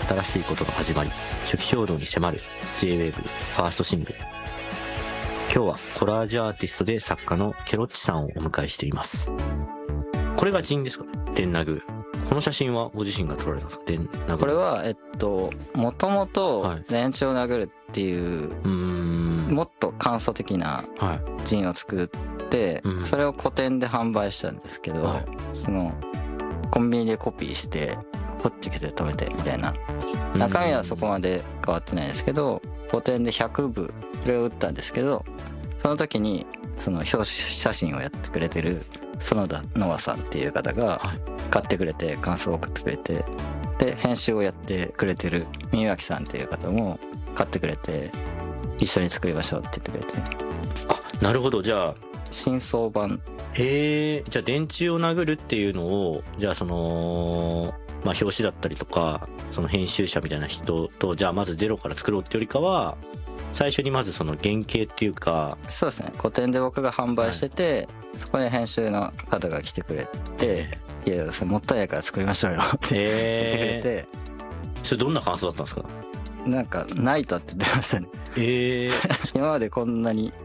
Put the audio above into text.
新しいことの始まり、初期衝動に迫る J-WAVE ファーストシングル。今日はコラージュアーティストで作家のケロッチさんをお迎えしています。これがジンですかね、電ナグ。この写真はご自身が撮られたんですか、電ナグ。 これはもともと電池を殴るっていう、もっと簡素的なジンを作って、それを個展で販売したんですけど、そのコンビニでコピーしてこっち来て止めてみたいな、中身はそこまで変わってないですけど、個展で100部それを売ったんですけど、その時にその表紙写真をやってくれてる園田ノアさんっていう方が買ってくれて、感想を送ってくれて、で編集をやってくれてる宮脇さんっていう方も買ってくれて、一緒に作りましょうって言ってくれて。 あ、なるほど。じゃあ新装版。 じゃあ電柱を殴るっていうのを、じゃあその表紙だったりとか、その編集者みたいな人と、じゃあまずゼロから作ろうってよりかは、最初にまずその原型っていうか。 そうですね、個展で僕が販売してて、そこで編集の方が来てくれて、いやそれもったいないから作りましょうよって言ってくれて。 それどんな感想だったんですか？ なんか泣いたって言ってましたね。今までこんなに